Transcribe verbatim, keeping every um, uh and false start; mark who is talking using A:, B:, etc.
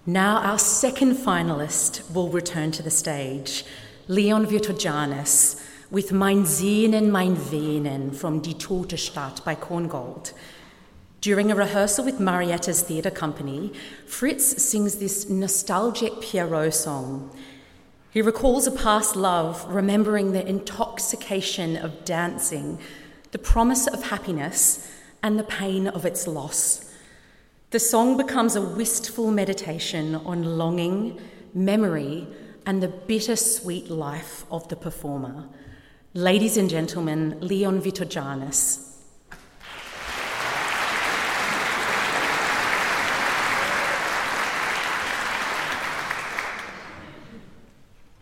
A: Now our second finalist will return to the stage, Leon Vytaujanis, with Mein Sehnen, mein Venen from Die Tote Stadt by Korngold. During a rehearsal with Marietta's theatre company, Fritz sings this nostalgic Pierrot song. He recalls a past love, remembering the intoxication of dancing, the promise of happiness, and the pain of its loss. The song becomes a wistful meditation on longing, memory, and the bittersweet life of the performer. Ladies and gentlemen, Leon Vytaujanis.